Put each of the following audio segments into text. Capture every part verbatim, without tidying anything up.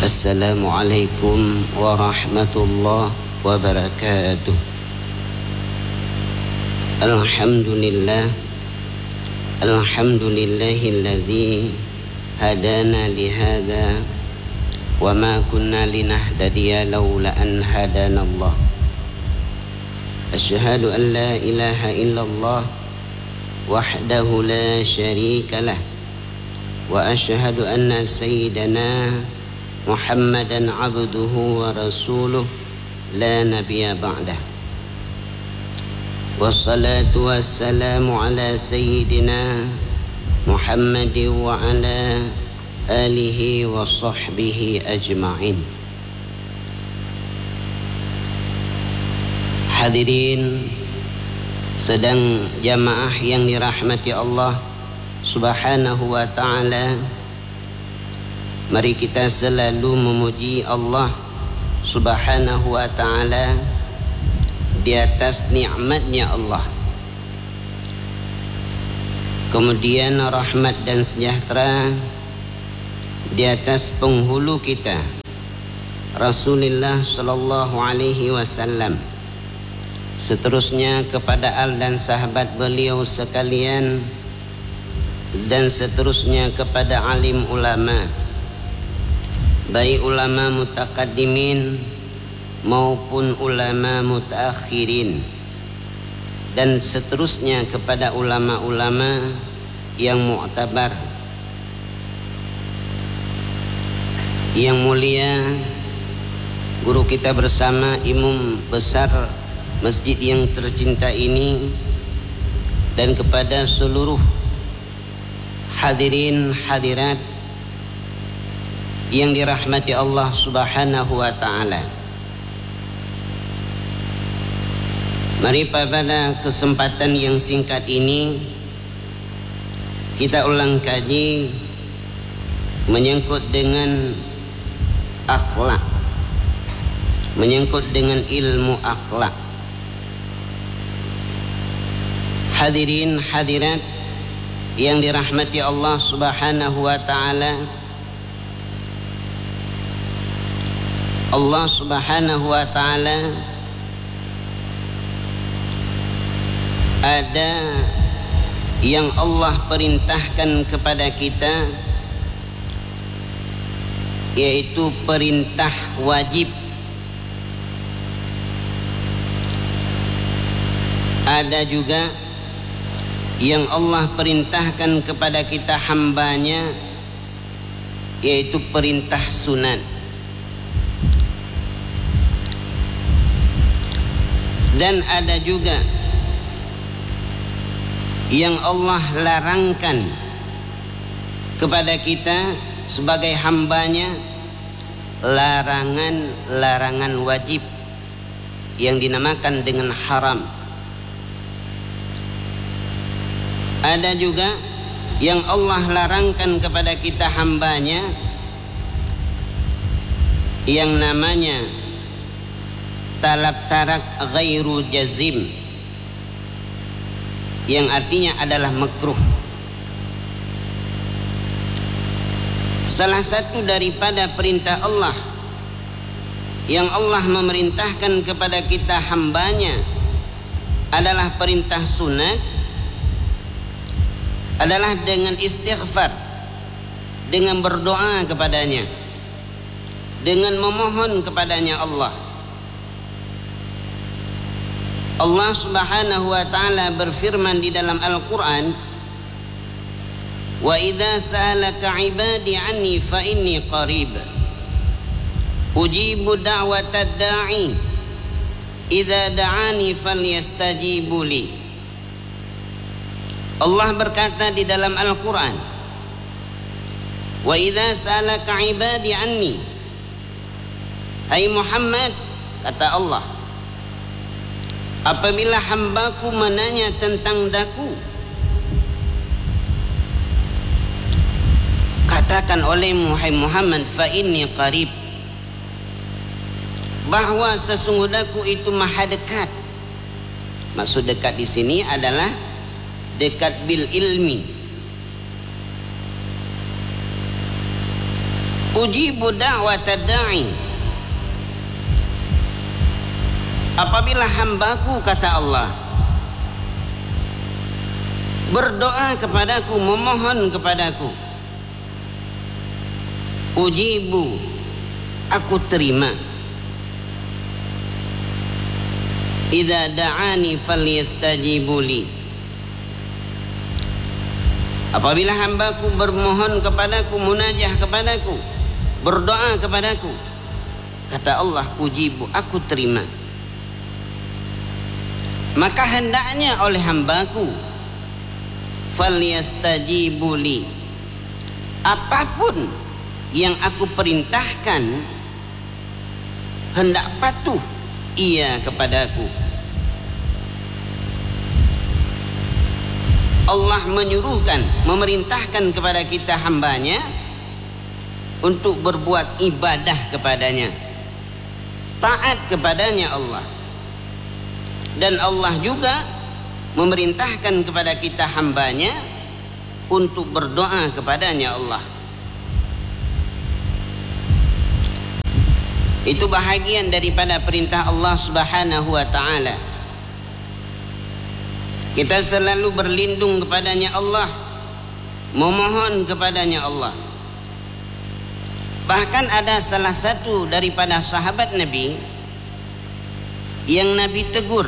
Assalamualaikum warahmatullahi wabarakatuh. Alhamdulillah, alhamdulillahilladzi hadana lihada wa ma kunna linahtadiya laula an hadanallah. Asyhadu an la ilaha illallah wahdahu la syarika lah wa asyhadu anna sayyidana Muhammadan abduhu wa rasuluh la nabiyya ba'dah. Wassalatu wassalamu ala sayyidina Muhammadin wa ala alihi wa sahbihi ajma'in. Hadirin sedang jamaah yang dirahmati Allah Subhanahu wa ta'ala, mari kita selalu memuji Allah Subhanahu wa ta'ala di atas nikmatnya Allah. Kemudian rahmat dan sejahtera di atas penghulu kita Rasulullah sallallahu alaihi wasallam. Seterusnya kepada al dan sahabat beliau sekalian, dan seterusnya kepada alim ulama, baik ulama mutaqaddimin maupun ulama mutaakhirin, dan seterusnya kepada ulama-ulama yang mu'tabar. Yang mulia guru kita bersama, imam besar masjid yang tercinta ini, dan kepada seluruh hadirin hadirat yang dirahmati Allah Subhanahu wa ta'ala. Mari pada kesempatan yang singkat ini kita ulang kaji menyangkut dengan akhlak, menyangkut dengan ilmu akhlak. Hadirin hadirat yang dirahmati Allah Subhanahu wa ta'ala, Allah Subhanahu wa ta'ala ada yang Allah perintahkan kepada kita, yaitu perintah wajib. Ada juga yang Allah perintahkan kepada kita hambanya, yaitu perintah sunat. Dan ada juga yang Allah larangkan kepada kita sebagai hambanya, larangan-larangan wajib yang dinamakan dengan haram. Ada juga yang Allah larangkan kepada kita hambanya yang namanya talab tarak ghairu jazim, yang artinya adalah makruh. Salah satu daripada perintah Allah yang Allah memerintahkan kepada kita hambanya adalah perintah sunat, adalah dengan istighfar, dengan berdoa kepadanya, dengan memohon kepadanya Allah. Allah Subhanahu wa ta'ala berfirman di dalam Al-Quran, wa idza sa'alaka ibadi anni fa inni qarib ujibu da'watad da'i idza da'ani falyastajibu li. Allah berkata di dalam Al-Quran, wa idza sa'alaka ibadi anni, hai Muhammad, kata Allah, apabila hambaku menanya tentang daku, katakan olehmu hai Muhammad, fa inni qarib, bahwa sesungguhku itu maha dekat. Maksud dekat di sini adalah dekat bil ilmi, Ujibu da'wata da'i. Apabila hambaku, kata Allah, berdoa kepadaku, memohon kepadaku, ujibu, aku terima. Idza da'ani falyastajibu li. Apabila hambaku bermohon kepadaku, munajah kepadaku, berdoa kepadaku, kata Allah, ujibu, aku terima. Maka hendaknya oleh hambaku, falyastajibu li, apapun yang aku perintahkan, hendak patuh ia kepadaku. Allah menyuruhkan, memerintahkan kepada kita hambanya untuk berbuat ibadah kepadanya, taat kepadanya Allah. Dan Allah juga memerintahkan kepada kita hambanya untuk berdoa kepadanya Allah. Itu bahagian daripada perintah Allah Subhanahu wa ta'ala. Kita selalu berlindung kepadanya Allah, memohon kepadanya Allah. Bahkan ada salah satu daripada sahabat Nabi yang Nabi tegur.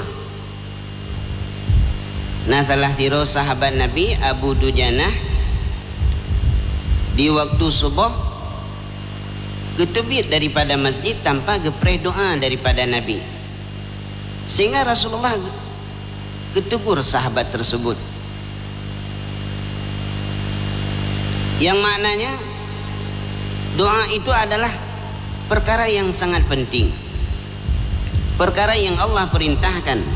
Nah, salah tiru sahabat Nabi Abu Dujanah di waktu subuh ketebit daripada masjid tanpa gepreh doa daripada Nabi, sehingga Rasulullah ketegur sahabat tersebut, yang maknanya doa itu adalah perkara yang sangat penting, perkara yang Allah perintahkan.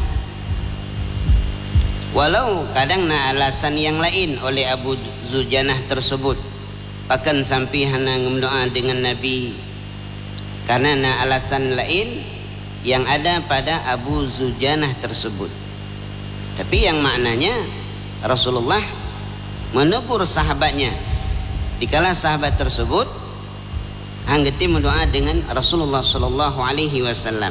Walau kadang na alasan yang lain oleh Abu Dujanah tersebut, bahkan sampai hana berdoa dengan Nabi karena na alasan lain yang ada pada Abu Dujanah tersebut. Tapi yang maknanya Rasulullah menegur sahabatnya dikala sahabat tersebut hanggeti mendoa dengan Rasulullah sallallahu alaihi wasallam.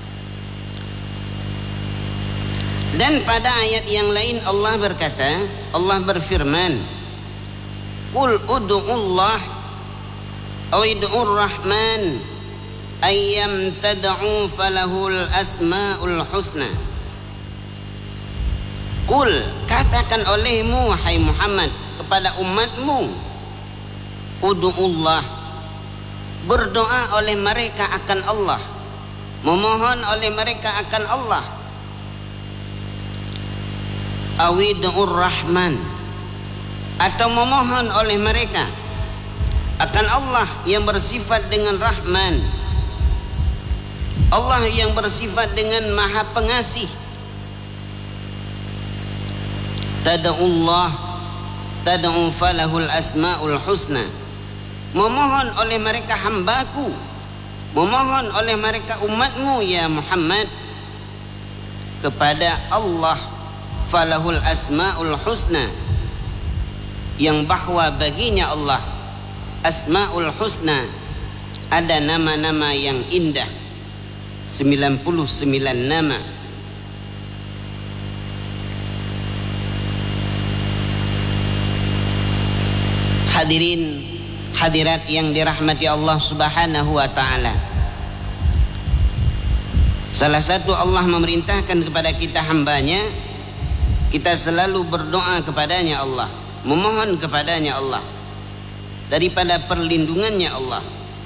Dan pada ayat yang lain Allah berkata, Allah berfirman, Qul ud'ullah aw ud'ur rahman ayyam tad'u falahul asmaul husna. Qul, katakan olehmu hai Muhammad kepada umatmu, ud'ullah, berdoa oleh mereka akan Allah, memohon oleh mereka akan Allah. Awid'ur rahman, atau memohon oleh mereka akan Allah yang bersifat dengan Rahman, Allah yang bersifat dengan Maha Pengasih. Tad'ullah tad'u falahul asmaul husna, memohon oleh mereka hambaku, memohon oleh mereka umatmu ya Muhammad kepada Allah, falahul asmaul husna, yang bahwa baginya Allah asmaul husna, ada nama-nama yang indah, sembilan puluh sembilan nama. Hadirin hadirat yang dirahmati Allah Subhanahu wa ta'ala, salah satu Allah memerintahkan kepada kita hambanya, kita selalu berdoa kepadanya Allah, memohon kepadanya Allah daripada perlindungannya Allah.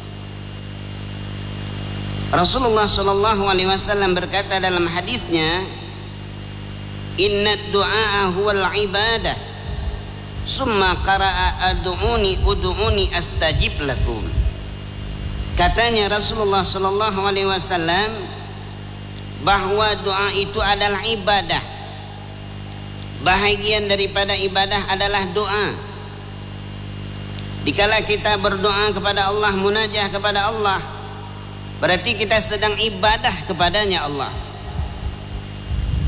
Rasulullah sallallahu alaihi wasallam berkata dalam hadisnya, inna du'a huwal ibadah, summa qara'a ad'uni ud'uni astajib lakum. Katanya Rasulullah sallallahu alaihi wasallam bahwa doa itu adalah ibadah. Bahagian daripada ibadah adalah doa. Dikala kita berdoa kepada Allah, munajah kepada Allah, berarti kita sedang ibadah kepadanya Allah.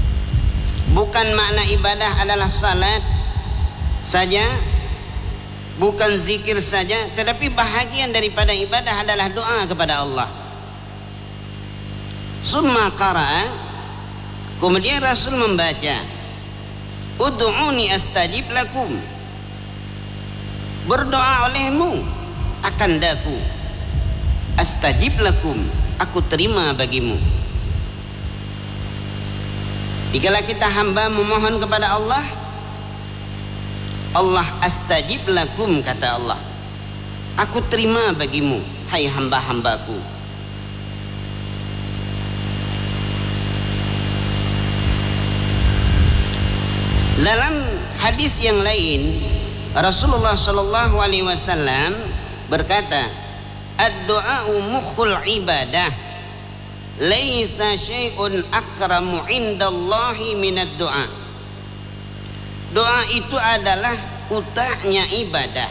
Bukan makna ibadah adalah salat saja, bukan zikir saja, tetapi bahagian daripada ibadah adalah doa kepada Allah. Summa qara'a, kemudian Rasul membaca, ud'uni astajib lakum, berdoa olehmu akan daku, astajib lakum, aku terima bagimu. Dikala kita hamba memohon kepada Allah, Allah astajib lakum, kata Allah, aku terima bagimu, hai hamba-hambaku. Dalam hadis yang lain, Rasulullah Shallallahu Alaihi Wasallam berkata, ad-du'a'u mukhul ibadah, laisa syai'un akramu indallahi minad du'a. Doa itu adalah utaknya ibadah.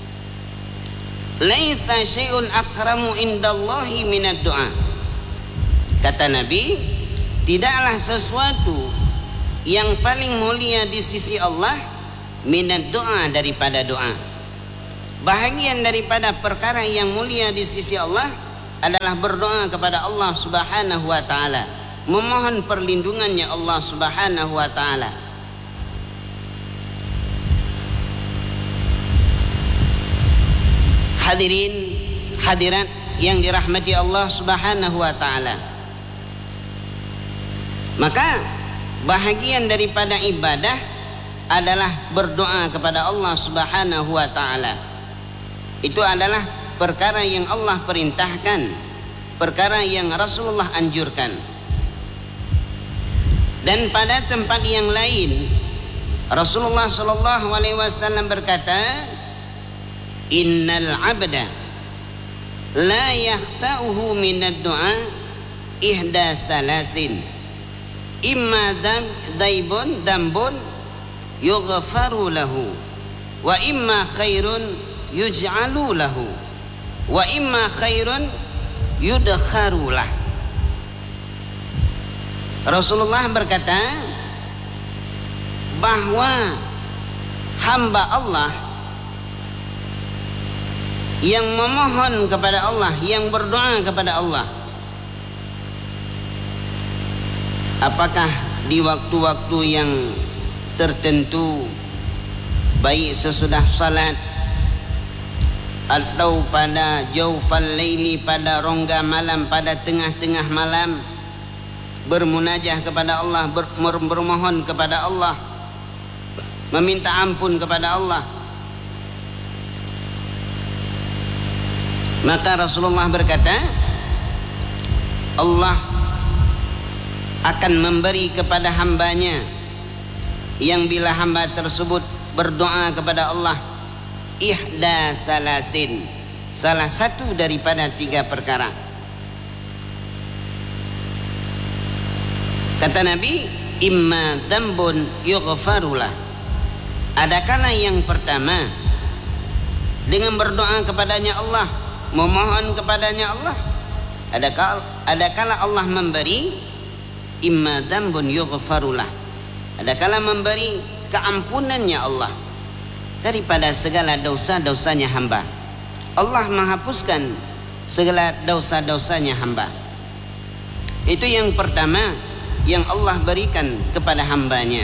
Laisa syai'un akramu indallahi minad du'a. Kata Nabi, tidaklah sesuatu yang paling mulia di sisi Allah minat doa, daripada doa. Bahagian daripada perkara yang mulia di sisi Allah adalah berdoa kepada Allah Subhanahu wa taala, memohon perlindungannya Allah Subhanahu wa taala. Hadirin hadirat yang dirahmati Allah Subhanahu wa taala, maka bahagian daripada ibadah adalah berdoa kepada Allah Subhanahu wa taala. Itu adalah perkara yang Allah perintahkan, perkara yang Rasulullah anjurkan. Dan pada tempat yang lain Rasulullah sallallahu alaihi wasallam berkata, innal abda la yahtauhu minad du'a ihda salasin, imma daibun dambun yughfaru lahu, wa imma khairun yuj'alu lahu, wa imma khairun yudkharu lah. Rasulullah berkata bahwa hamba Allah yang memohon kepada Allah, yang berdoa kepada Allah, apakah di waktu-waktu yang tertentu, baik sesudah salat atau pada jaufal laili, pada rongga malam, pada tengah-tengah malam, bermunajah kepada Allah, ber, bermohon kepada Allah, meminta ampun kepada Allah, maka Rasulullah berkata, Allah akan memberi kepada hambanya yang bila hamba tersebut berdoa kepada Allah ihda salasin, salah satu daripada tiga perkara. Kata Nabi, imma dambun yughfarulah, adakala yang pertama dengan berdoa kepadanya Allah, memohon kepadanya Allah, adakala, adakala Allah memberi imma dambun yughfarulah, adakala memberi keampunannya Allah daripada segala dosa-dosanya hamba. Allah menghapuskan segala dosa-dosanya hamba. Itu yang pertama yang Allah berikan kepada hambanya.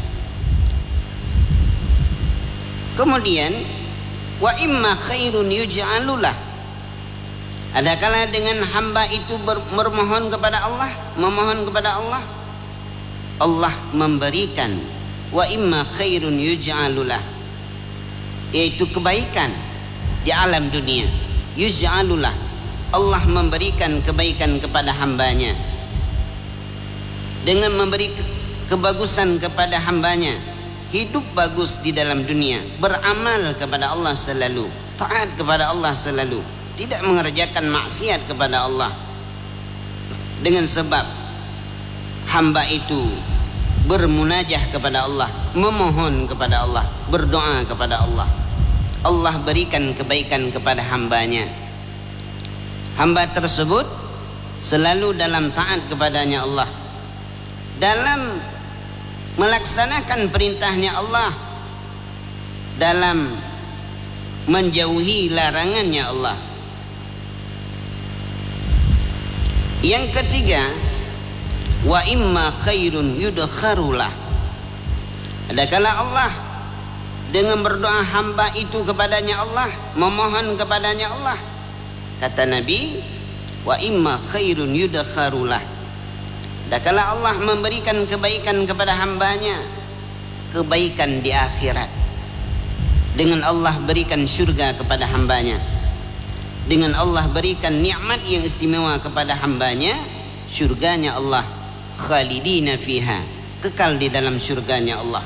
Kemudian wa imma khairun yuj'alulah, adakala dengan hamba itu bermohon kepada Allah, memohon kepada Allah, Allah memberikan wa imma khairun yuj'alulah, yaitu kebaikan di alam dunia. Yuj'alulah, Allah memberikan kebaikan kepada hambanya dengan memberi kebagusan kepada hambanya, hidup bagus di dalam dunia, beramal kepada Allah selalu, taat kepada Allah selalu, tidak mengerjakan maksiat kepada Allah, dengan sebab hamba itu bermunajah kepada Allah, memohon kepada Allah, berdoa kepada Allah. Allah berikan kebaikan kepada hambanya. Hamba tersebut selalu dalam taat kepadanya Allah, dalam melaksanakan perintahnya Allah, dalam menjauhi larangannya Allah. Yang ketiga, wa imma khairun yudkharulah. Adakala Allah dengan berdoa hamba itu kepadanya Allah, memohon kepadanya Allah, kata Nabi, wa imma khairun yudkharulah. Adakala Allah memberikan kebaikan kepada hambanya, kebaikan di akhirat, dengan Allah berikan syurga kepada hambanya, dengan Allah berikan nikmat yang istimewa kepada hambanya, syurganya Allah, khalidina fiha, kekal di dalam syurganya Allah.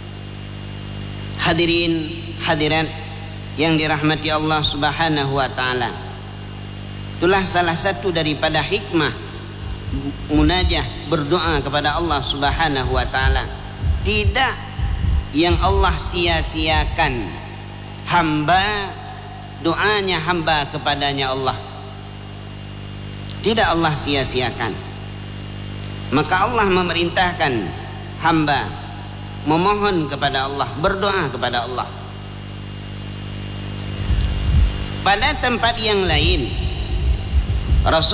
Hadirin hadirat yang dirahmati Allah Subhanahu wa taala, itulah salah satu daripada hikmah munajah, berdoa kepada Allah Subhanahu wa taala. Tidak yang Allah sia-siakan hamba, doanya hamba kepadanya Allah, tidak Allah sia-siakan. Maka Allah memerintahkan hamba memohon kepada Allah, berdoa kepada Allah. Pada tempat yang lain Rasul